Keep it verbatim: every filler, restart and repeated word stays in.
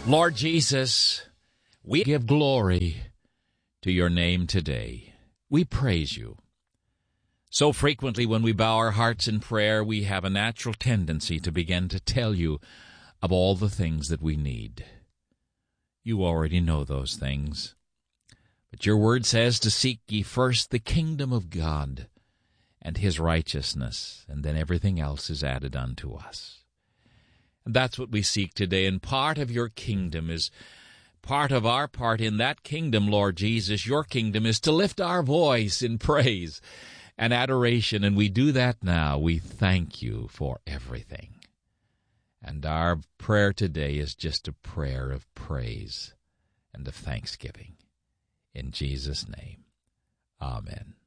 Lord Jesus, we give glory to your name today. We praise you. So frequently when we bow our hearts in prayer, we have a natural tendency to begin to tell you of all the things that we need. You already know those things. But your word says to seek ye first the kingdom of God and his righteousness, and then everything else is added unto us. And that's what we seek today, and part of your kingdom is part of our part in that kingdom, Lord Jesus. Your kingdom is to lift our voice in praise and adoration, and we do that now. We thank you for everything. And our prayer today is just a prayer of praise and of thanksgiving. In Jesus' name, amen.